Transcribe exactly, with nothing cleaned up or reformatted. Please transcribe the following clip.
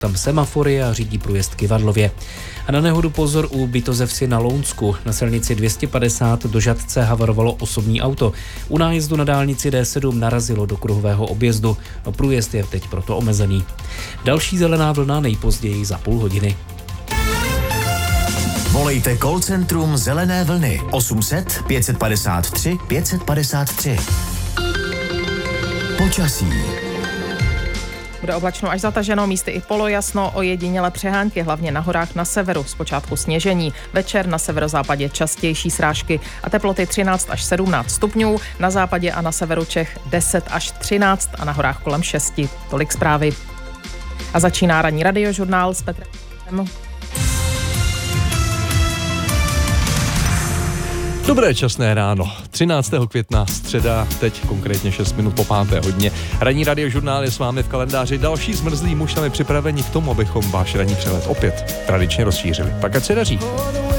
tam semafory a řídí průjezd k Ivadlově. A na nehodu pozor u Bytozevsi na Lounsku. Na silnici dvě stě padesát do Žatce havarovalo osobní auto. U nájezdu na dálnici D sedm narazilo do kruhového objezdu. No, průjezd je teď proto omezený. Další zelená vlna nejpozději za půl hodiny. Volejte call centrum Zelené vlny osm set pět padesát tři pět padesát tři. Počasí. Bude oblačno až zataženo, místy i polojasno, ojedinělé přehánky, hlavně na horách na severu, zpočátku sněžení. Večer na severozápadě častější srážky a teploty třináct až sedmnáct stupňů, na západě a na severu Čech deset až třináct a na horách kolem šesti. Tolik zprávy. A začíná ranní radiožurnál s Petrem. Dobré časné ráno, třináctého května, středa, teď konkrétně šest minut po páté hodině. Ranní radiožurnál je s vámi v kalendáři. Další zmrzlý muž tam je připraveni k tomu, abychom váš ranní přehled opět tradičně rozšířili. Tak ať se daří.